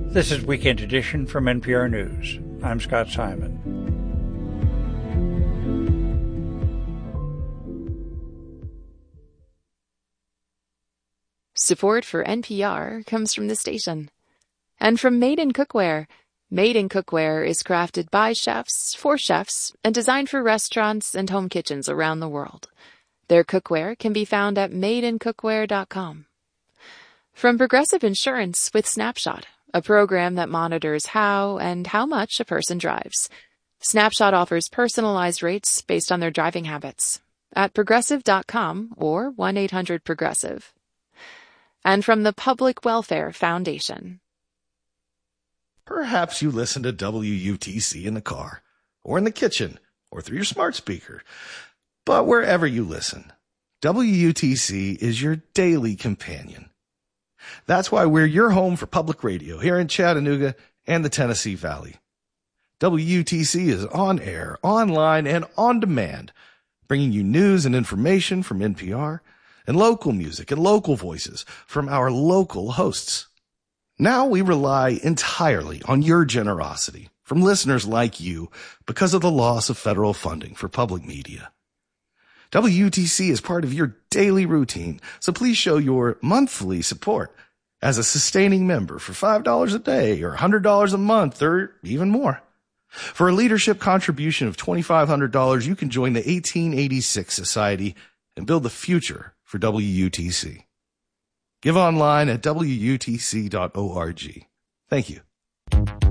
This is Weekend Edition from NPR News. I'm Scott Simon. Support for NPR comes from the station. And from Made in Cookware. Made in Cookware is crafted by chefs, for chefs, and designed for restaurants and home kitchens around the world. Their cookware can be found at madeincookware.com. From Progressive Insurance with Snapshot, a program that monitors how and how much a person drives. Snapshot offers personalized rates based on their driving habits at progressive.com or 1-800-PROGRESSIVE. And from the Public Welfare Foundation. Perhaps you listen to WUTC in the car, or in the kitchen, or through your smart speaker. But wherever you listen, WUTC is your daily companion. That's why we're your home for public radio here in Chattanooga and the Tennessee Valley. WUTC is on air, online, and on demand, bringing you news and information from NPR and local music and local voices from our local hosts. Now we rely entirely on your generosity from listeners like you because of the loss of federal funding for public media. WUTC is part of your daily routine, so please show your monthly support as a sustaining member for $5 a day or $100 a month or even more. For a leadership contribution of $2,500, you can join the 1886 Society and build the future for WUTC. Give online at WUTC.org. Thank you.